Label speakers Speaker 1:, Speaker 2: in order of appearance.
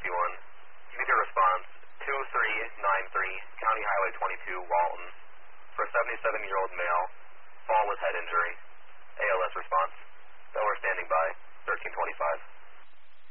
Speaker 1: 251. Immediate response, 2393, County Highway 22, Walton, for a 77-year-old male, fall with head injury.